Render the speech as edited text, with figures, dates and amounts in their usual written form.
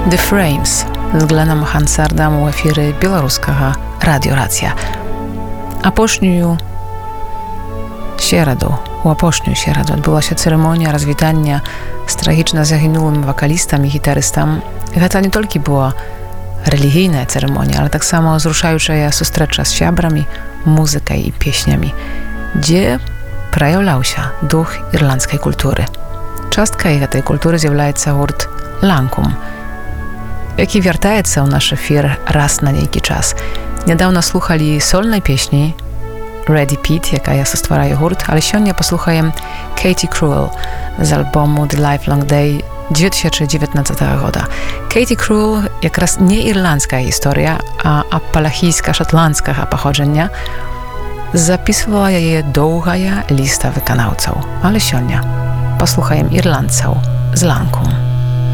The Frames z Glenem Hansardem u efiry Białoruskiego Radio Racja. Апошнюю сераду адбылася цырымонія развітання з трагічна загінулым вакалістам і гітарыстам. Гэта не толькі была рэлігійная цырымонія, але таксама ўзрушаючая сустрэча з сябрамі, музыкай і песнямі, дзе праяўляўся дух ірландскай культуры. Часткай гэтай культуры з'яўляецца гурт Ланкум, які вяртаецца ў наш эфір раз на нейкі час. Нядаўна слухалі сольнай песні Ready Pete, якая састварае гурт, але сёння паслухаем Katie Cruel з альбому The Lifelong Day 2019 года. Katie Cruel якраз не ірландская гісторыя, а апалахійска-шатландскага паходжання. Запісвала яе доўгая ліста выканаўцаў. Але сёння паслухаем ірландцаў з Ланкум.